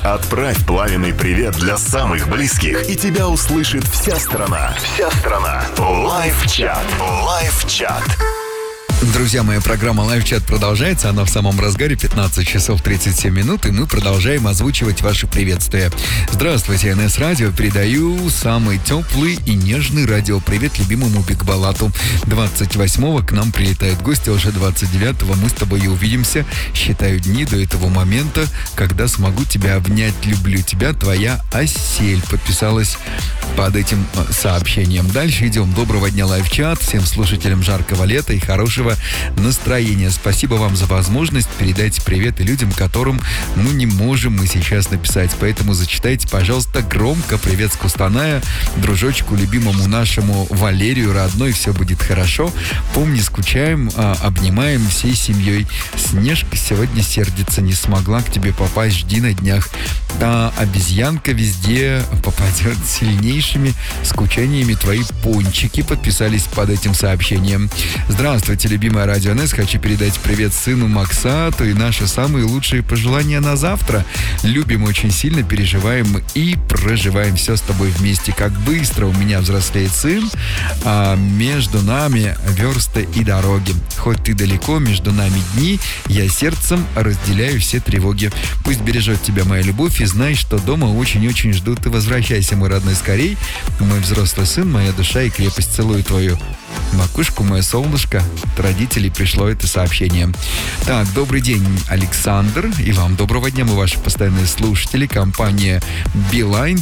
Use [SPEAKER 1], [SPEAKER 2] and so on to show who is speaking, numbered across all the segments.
[SPEAKER 1] Отправь пламенный привет для самых близких, и тебя услышит вся страна. Вся страна. Лайв-чат. Лайв-чат.
[SPEAKER 2] Друзья, моя программа «Лайв-чат» продолжается. Она в самом разгаре, 15 часов 37 минут, и мы продолжаем озвучивать ваши приветствия. Здравствуйте, НС Радио. Передаю самый теплый и нежный радиопривет любимому Бигбалату. 28-го к нам прилетают гости, уже 29-го мы с тобой и увидимся. Считаю дни до этого момента, когда смогу тебя обнять. Люблю тебя, твоя Асель. Подписалась под этим сообщением. Дальше идем. Доброго дня, Лайв-чат. Всем слушателям жаркого лета и хорошего настроения. Спасибо вам за возможность передать привет и людям, которым не можем мы сейчас написать. Поэтому зачитайте, пожалуйста, громко привет с Кустаная, дружочку любимому нашему Валерию, родной, все будет хорошо. Помни, скучаем, обнимаем всей семьей. Снежка сегодня сердится, не смогла к тебе попасть, жди на днях. Та обезьянка везде попадет сильнейшими скучаниями твои пончики. Подписались под этим сообщением. Здравствуйте, любимая Радио НС. Хочу передать привет сыну Максату и наши самые лучшие пожелания на завтра. Любим очень сильно, переживаем и проживаем все с тобой вместе. Как быстро у меня взрослеет сын, а между нами версты и дороги. Хоть ты далеко, между нами дни, я сердцем разделяю все тревоги. Пусть бережет тебя моя любовь, и знай, что дома очень-очень ждут. Ты возвращайся, мой родной, скорей. Мой взрослый сын, моя душа и крепость. Целую твою макушку, мое солнышко. От родителей пришло это сообщение. Так, добрый день, Александр. И вам доброго дня, мы ваши постоянные слушатели. Компания Билайн,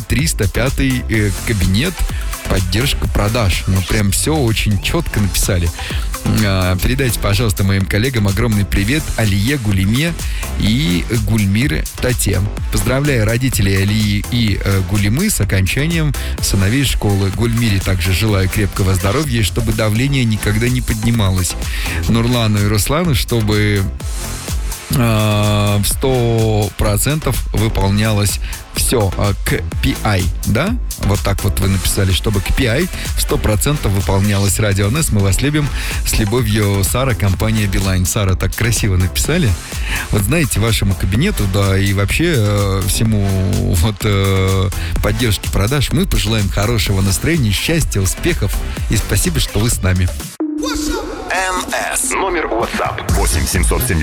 [SPEAKER 2] 305 кабинет, поддержка продаж. Прям все очень четко написали. Передайте, пожалуйста, моим коллегам огромный привет Алие Гулиме и Гульмире Тате. Поздравляю родителей Алии и Гулимы с окончанием сыновей школы. Гульмире также желаю крепкого здоровья, чтобы давление никогда не поднималось. Нурлану и Руслану, чтобы в 100% выполнялось все KPI, да? Вот так вот вы написали, чтобы KPI в 100% выполнялось. Радио НС, мы вас любим. С любовью, Сара, компания Билайн. Сара, так красиво написали. Вот знаете, вашему кабинету, да, и вообще всему поддержке продаж мы пожелаем хорошего настроения, счастья, успехов и спасибо, что вы с нами.
[SPEAKER 1] НС. Номер WhatsApp 8 772